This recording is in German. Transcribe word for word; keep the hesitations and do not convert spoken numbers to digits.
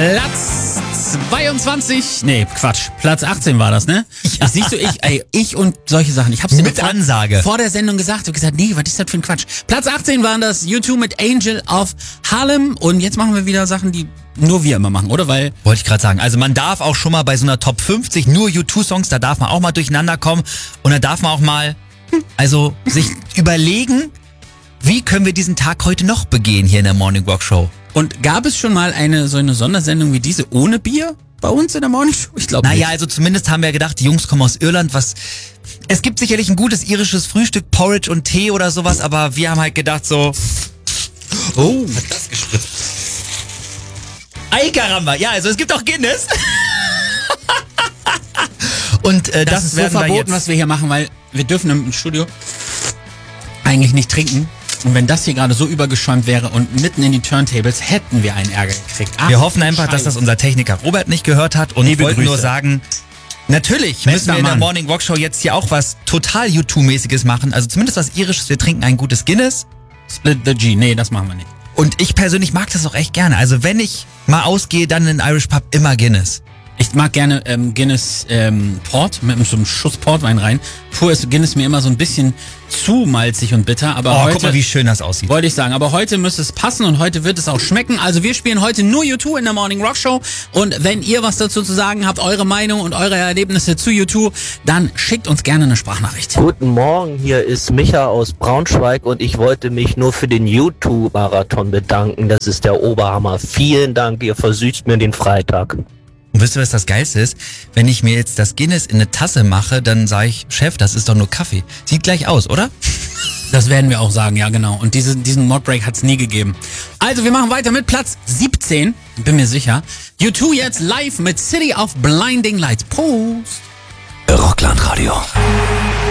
Platz zweiundzwanzig, nee, Quatsch, Platz achtzehn war das, ne? Ja. Siehst du, ich, ey, ich und solche Sachen. Ich hab's dir Mit vor, Ansage. vor der Sendung gesagt. Ich hab gesagt, nee, was ist das für ein Quatsch? Platz achtzehn waren das U zwei mit Angel of Harlem. Und jetzt machen wir wieder Sachen, die nur wir immer machen, oder? Weil Wollte ich gerade sagen. Also man darf auch schon mal bei so einer Top fünfzig nur U zwei Songs, da darf man auch mal durcheinander kommen. Und da darf man auch mal, also sich überlegen, wie können wir diesen Tag heute noch begehen hier in der Morning Walk Show. Und gab es schon mal eine so eine Sondersendung wie diese ohne Bier bei uns in der Morning Show? Ich glaube nicht. Naja, also zumindest haben wir gedacht, die Jungs kommen aus Irland, was... Es gibt sicherlich ein gutes irisches Frühstück, Porridge und Tee oder sowas, aber wir haben halt gedacht so... Oh, was hat das gespritzt? Ei, Karamba. Ja, also es gibt auch Guinness. Und äh, das, das ist so werden wir verboten, jetzt... was wir hier machen, weil wir dürfen im Studio eigentlich nicht trinken. Und wenn das hier gerade so übergeschäumt wäre und mitten in die Turntables, hätten wir einen Ärger gekriegt. Ach, Wir hoffen einfach, Scheiße. dass das unser Techniker Robert nicht gehört hat und Liebe wollten Grüße. nur sagen, natürlich müssen wir in der Mann. Morning Walk Show jetzt hier auch was total U zwei mäßiges machen. Also zumindest was Irisches. Wir trinken ein gutes Guinness. Split the G. Nee, das machen wir nicht. Und ich persönlich mag das auch echt gerne. Also wenn ich mal ausgehe, dann in den Irish Pub immer Guinness. Ich mag gerne ähm, Guinness ähm, Port mit so einem Schuss Portwein rein. Pur ist Guinness mir immer so ein bisschen zu malzig und bitter. Aber Oh, heute, guck mal, wie schön das aussieht. wollte ich sagen, aber heute müsste es passen und heute wird es auch schmecken. Also wir spielen heute nur U zwei in der Morning Rock Show. Und wenn ihr was dazu zu sagen habt, eure Meinung und eure Erlebnisse zu U zwei, dann schickt uns gerne eine Sprachnachricht. Guten Morgen, hier ist Micha aus Braunschweig und ich wollte mich nur für den U zwei Marathon bedanken. Das ist der Oberhammer. Vielen Dank, ihr versüßt mir den Freitag. Und wisst ihr, was das Geilste ist? Wenn ich mir jetzt das Guinness in eine Tasse mache, dann sage ich, Chef, das ist doch nur Kaffee. Sieht gleich aus, oder? Das werden wir auch sagen, ja genau. Und diese, diesen Modbreak hat es nie gegeben. Also wir machen weiter mit Platz siebzehn, bin mir sicher. U zwei jetzt live mit City of Blinding Lights. Prost! Rockland Radio.